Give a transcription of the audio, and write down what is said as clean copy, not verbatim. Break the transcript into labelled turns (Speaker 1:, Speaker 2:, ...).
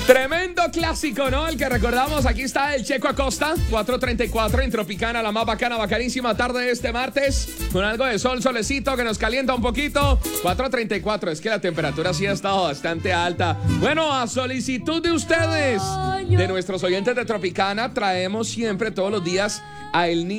Speaker 1: Tremendo clásico, ¿no? El que recordamos. Aquí está el Checo Acosta, 4:34 en Tropicana, la más bacana, bacanísima tarde de este martes, con algo de sol, solecito que nos calienta un poquito. 4:34, es que la temperatura sí ha estado bastante alta. Bueno, a solicitud de ustedes, de nuestros oyentes de Tropicana, traemos siempre todos los días a El Niño